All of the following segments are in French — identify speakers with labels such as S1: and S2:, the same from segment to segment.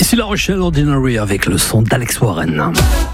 S1: Ici La Rochelle Ordinary avec le son d'Alex Warren.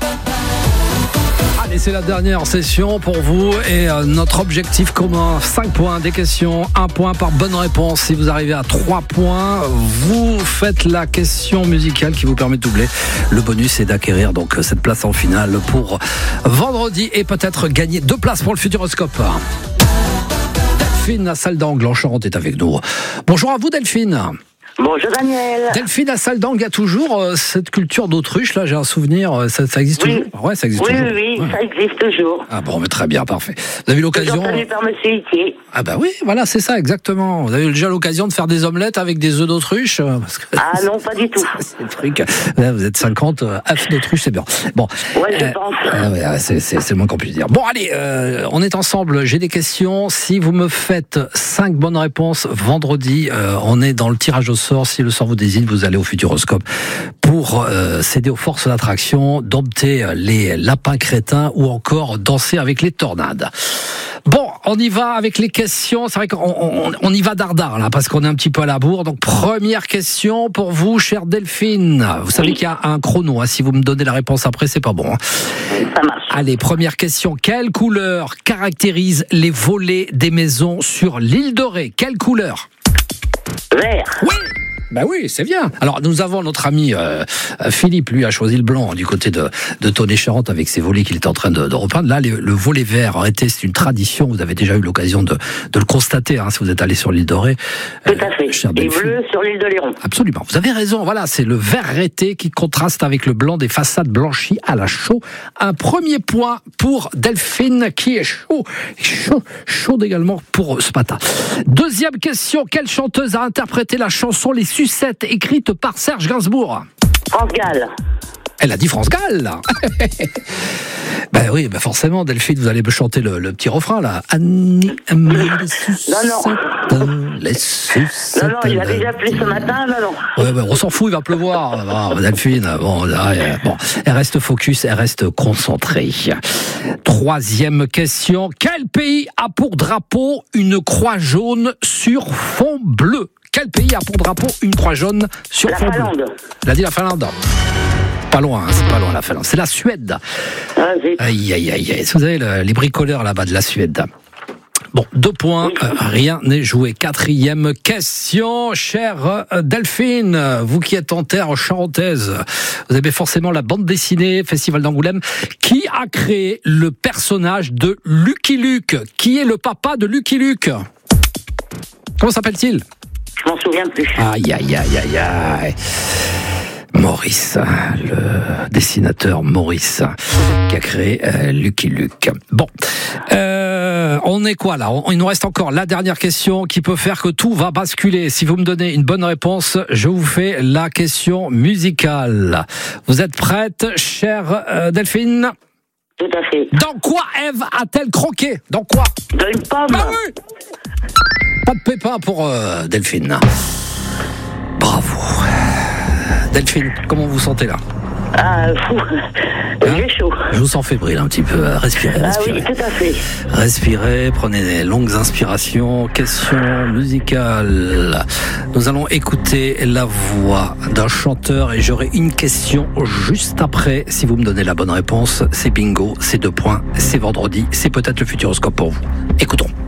S1: Allez, c'est la dernière session pour vous et notre objectif commun, 5 points, des questions, 1 point par bonne réponse. Si vous arrivez à 3 points, vous faites la question musicale qui vous permet de doubler. Le bonus, c'est d'acquérir donc cette place en finale pour vendredi et peut-être gagner 2 places pour le Futuroscope. Delphine à Salle d'Angle en Charente est avec nous. Bonjour à vous Delphine.
S2: Bonjour Daniel.
S1: Delphine à Salle d'Angle, il y a toujours cette culture d'autruche, là j'ai un souvenir, ça existe toujours. Ouais, ça existe toujours.
S2: Oui,
S1: ouais.
S2: Ça existe toujours.
S1: Ah bon, mais très bien, parfait. Vous avez eu l'occasion...
S2: Toujours tenu par Monsieur Itier.
S1: Ah bah oui, voilà, c'est ça, exactement. Vous avez eu déjà l'occasion de faire des omelettes avec des œufs d'autruche parce que
S2: Ah non, pas du tout.
S1: C'est le truc. Là, vous êtes 50, œufs d'autruche, c'est bien. Bon.
S2: Ouais, je pense.
S1: Ouais, c'est le moins qu'on puisse dire. Bon, allez, on est ensemble, j'ai des questions. Si vous me faites 5 bonnes réponses vendredi, on est dans le tirage au sort. Si le sort vous désigne, vous allez au Futuroscope pour céder aux forces d'attraction, dompter les lapins crétins ou encore danser avec les tornades. Bon, on y va avec les questions. C'est vrai qu'on y va dardard là, parce qu'on est un petit peu à la bourre. Donc première question pour vous, chère Delphine. Vous savez qu'il y a un chrono. Hein. Si vous me donnez la réponse après, c'est pas bon. Hein.
S2: Ça marche.
S1: Allez, première question. Quelle couleur caractérise les volets des maisons sur l'île de Ré? Quelle couleur?
S2: Vert.
S1: Oui. Ben oui, c'est bien. Alors, nous avons notre ami Philippe, lui a choisi le blanc du côté de Tonnet-Charente avec ses volets qu'il est en train de repeindre. Là, le volet vert, arrêtez, c'est une tradition. Vous avez déjà eu l'occasion de le constater hein, si vous êtes allé sur l'île de Ré.
S2: Tout à fait. Et bleu sur l'île de Léron.
S1: Absolument. Vous avez raison. Voilà, c'est le vert arrêté qui contraste avec le blanc des façades blanchies à la chaux. Un premier point pour Delphine qui est chaude également pour ce matin. Deuxième question. Quelle chanteuse a interprété la chanson Les Sucettes écrite par Serge Gainsbourg?
S2: France Gall.
S1: Elle a dit France Gall. Ben oui, ben forcément, Delphine, vous allez me chanter le petit refrain là. Annie, les sucettes, les sucettes.
S2: Non, il a déjà plu ce matin, non.
S1: Ouais, ben, on s'en fout, il va pleuvoir. Bon, Delphine, bon, elle reste focus, elle reste concentrée. Troisième question. Quel pays a pour drapeau une croix jaune sur fond bleu? Quel pays a pour drapeau une croix jaune sur fond bleu? La Finlande. Elle a dit la Finlande. Pas loin, hein, c'est pas loin la Finlande. C'est la Suède. Aïe. Vous avez les bricoleurs là-bas de la Suède. Bon, 2 points, rien n'est joué. Quatrième question, chère Delphine, vous qui êtes en terre charentaise, vous avez forcément la bande dessinée Festival d'Angoulême. Qui a créé le personnage de Lucky Luke? Qui est le papa de Lucky Luke? Comment s'appelle-t-il?
S2: Je m'en souviens plus.
S1: Aïe. Maurice, le dessinateur Maurice, qui a créé Lucky Luke. Bon, on est quoi là? Il nous reste encore la dernière question qui peut faire que tout va basculer. Si vous me donnez une bonne réponse, je vous fais la question musicale. Vous êtes prête, chère Delphine?
S2: Tout à fait.
S1: Dans quoi Ève a-t-elle croqué? Dans quoi?
S2: Dans une pomme.
S1: Ah oui. Pas de pépin pour Delphine. Bravo. Delphine, comment vous vous sentez là?
S2: Ah, fou. J'ai chaud.
S1: Je vous sens fébrile un petit peu. Respirez.
S2: Ah oui, tout à fait.
S1: Respirez, prenez des longues inspirations. Question musicale. Nous allons écouter la voix d'un chanteur et j'aurai une question juste après. Si vous me donnez la bonne réponse, c'est bingo, c'est 2 points, c'est vendredi, c'est peut-être le Futuroscope pour vous. Écoutons.